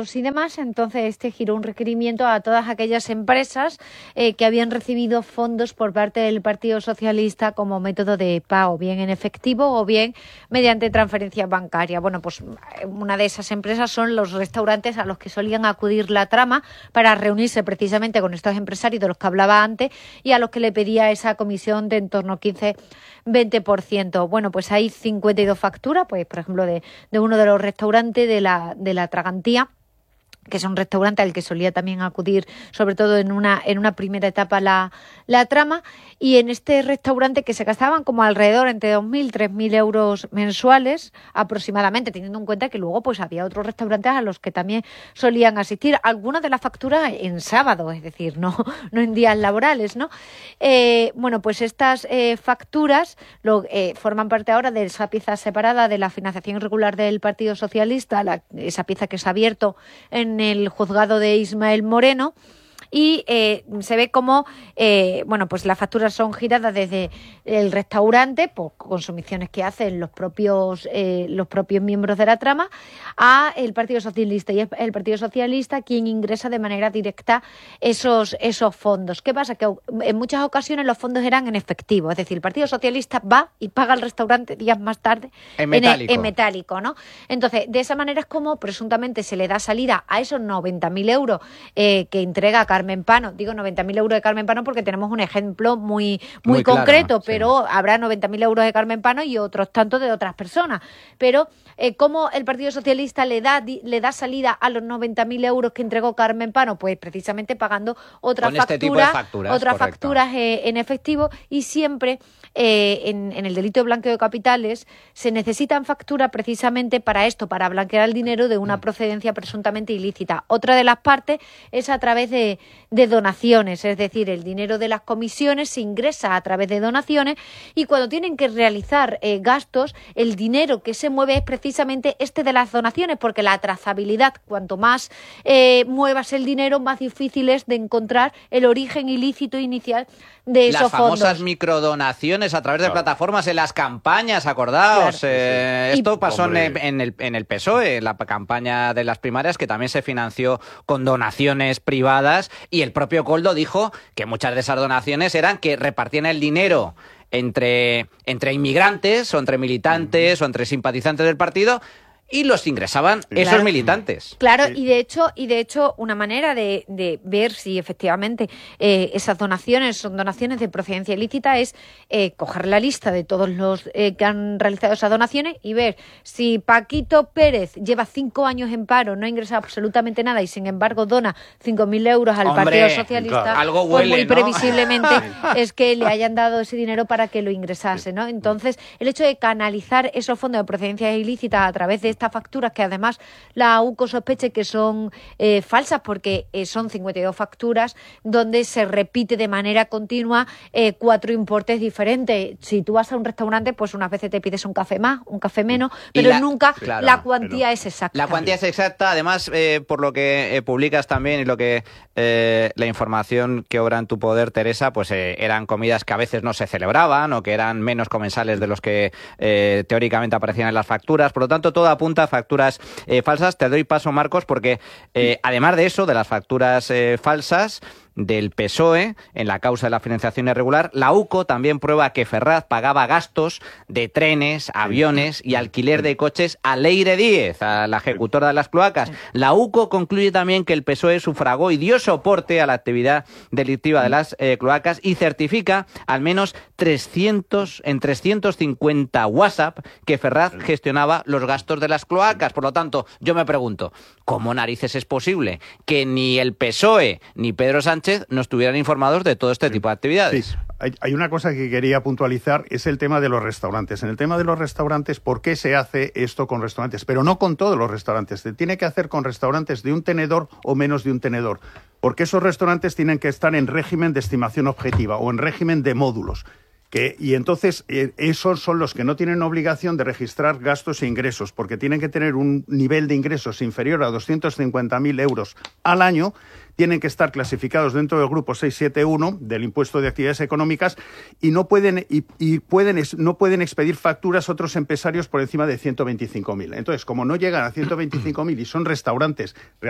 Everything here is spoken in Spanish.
empleados y demás. Entonces giró un requerimiento a todas aquellas empresas que habían recibido fondos por parte del Partido Socialista como método de pago, bien en efectivo o bien mediante transferencia bancaria. Bueno, pues una de esas empresas son los restaurantes a los que solían acudir la trama para reunirse precisamente con estos empresarios de los que hablaba antes y a los que le pedía esa comisión de en torno al 15-20%. Bueno, pues hay 52 facturas, pues por ejemplo de uno de los restaurantes de la Tragantía, que es un restaurante al que solía también acudir, sobre todo en una primera etapa la trama, y en este restaurante que se gastaban como alrededor entre 2.000 y 3.000 euros mensuales aproximadamente, teniendo en cuenta que luego pues había otros restaurantes a los que también solían asistir, algunas de las facturas en sábado, es decir, no en días laborales, ¿no? Bueno, pues estas facturas forman parte ahora de esa pieza separada de la financiación irregular del Partido Socialista, esa pieza que se ha abierto en el juzgado de Ismael Moreno, y se ve como pues las facturas son giradas desde el restaurante por consumiciones que hacen los propios miembros de la trama a el Partido Socialista, y es el Partido Socialista quien ingresa de manera directa esos fondos. ¿Qué pasa? Que en muchas ocasiones los fondos eran en efectivo, es decir, el Partido Socialista va y paga al restaurante días más tarde en metálico, ¿no? Entonces, de esa manera es como presuntamente se le da salida a esos 90.000 euros que entrega Carmen Pano. Digo 90.000 euros de Carmen Pano porque tenemos un ejemplo muy concreto, claro, pero sí, habrá 90.000 euros de Carmen Pano y otros tantos de otras personas. Pero ¿cómo el Partido Socialista le da salida a los 90.000 euros que entregó Carmen Pano? Pues precisamente pagando otras facturas en efectivo, y siempre en el delito de blanqueo de capitales se necesitan facturas precisamente para esto, para blanquear el dinero de una procedencia presuntamente ilícita. Otra de las partes es a través de donaciones, es decir, el dinero de las comisiones se ingresa a través de donaciones, y cuando tienen que realizar gastos, el dinero que se mueve es precisamente de las donaciones, porque la trazabilidad, cuanto más muevas el dinero, más difícil es de encontrar el origen ilícito inicial de esos fondos. Las famosas microdonaciones a través de plataformas en las campañas, acordaos. Claro. Esto pasó en el PSOE, en la campaña de las primarias, que también se financió con donaciones privadas, y el propio Koldo dijo que muchas de esas donaciones eran que repartían el dinero entre inmigrantes o entre militantes o entre simpatizantes del partido, y los ingresaban esos militantes. Claro, y de hecho una manera de ver si efectivamente esas donaciones son donaciones de procedencia ilícita es coger la lista de todos los que han realizado esas donaciones y ver si Paquito Pérez lleva 5 años en paro, no ha ingresado absolutamente nada y sin embargo dona 5.000 euros al Partido Socialista, claro, algo huele, pues muy ¿no? previsiblemente es que le hayan dado ese dinero para que lo ingresase, ¿no? Entonces, el hecho de canalizar esos fondos de procedencia ilícita a través de estas facturas, que además la UCO sospeche que son falsas, porque son 52 facturas donde se repite de manera continua 4 importes diferentes. Si tú vas a un restaurante, pues unas veces te pides un café más, un café menos, pero nunca la cuantía es exacta. La cuantía es exacta, además, por lo que publicas también y lo que la información que obra en tu poder, Teresa, pues eran comidas que a veces no se celebraban o que eran menos comensales de los que teóricamente aparecían en las facturas. Por lo tanto, todo apunta a facturas falsas. Te doy paso, Marcos, porque además de eso, de las facturas falsas del PSOE en la causa de la financiación irregular, la UCO también prueba que Ferraz pagaba gastos de trenes, aviones y alquiler de coches a Leire Díez, a la ejecutora de las cloacas. La UCO concluye también que el PSOE sufragó y dio soporte a la actividad delictiva de las cloacas, y certifica al menos 350 WhatsApp que Ferraz gestionaba los gastos de las cloacas. Por lo tanto, yo me pregunto, ¿cómo narices es posible que ni el PSOE ni Pedro Sánchez no estuvieran informados de todo este tipo de actividades? Sí. Hay una cosa que quería puntualizar, es el tema de los restaurantes. En el tema de los restaurantes, ¿por qué se hace esto con restaurantes? Pero no con todos los restaurantes. Se tiene que hacer con restaurantes de un tenedor o menos de un tenedor. Porque esos restaurantes tienen que estar en régimen de estimación objetiva o en régimen de módulos. Y entonces esos son los que no tienen obligación de registrar gastos e ingresos, porque tienen que tener un nivel de ingresos inferior a 250.000 euros al año, tienen que estar clasificados dentro del grupo 671 del impuesto de actividades económicas, y no pueden expedir facturas a otros empresarios por encima de 125.000. Entonces, como no llegan a 125.000 y son restaurantes